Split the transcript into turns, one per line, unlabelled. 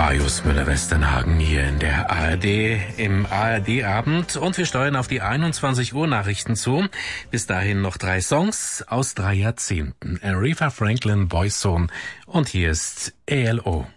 Marius Müller-Westernhagen hier in der ARD im ARD-Abend und wir steuern auf die 21 Uhr Nachrichten zu. Bis dahin noch 3 Songs aus 3 Jahrzehnten. Aretha Franklin, Boyzone und hier ist ELO.